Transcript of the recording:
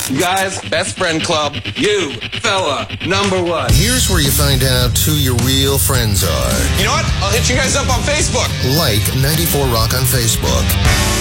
You guys, best friend club, you, fella, number one. Here's where you find out who your real friends are. You know what? I'll hit you guys up on Facebook. Like 94 Rock on Facebook.